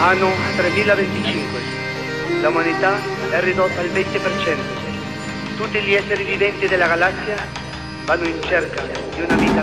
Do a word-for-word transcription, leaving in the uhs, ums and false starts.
Anno tremilaventicinque. L'umanità è ridotta al venti per cento. Tutti gli esseri viventi della galassia vanno in cerca di una vita